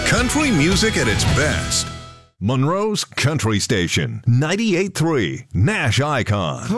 Country music at its best. Monroe's Country Station, 98.3 Nash Icon.